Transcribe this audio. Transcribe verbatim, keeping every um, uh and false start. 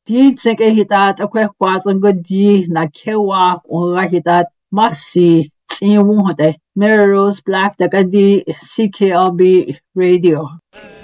Di tseke hitat akwe kwazon go di na kewa ora hitat masi tsiwu hote. Melrose Black daga di C K L B radio.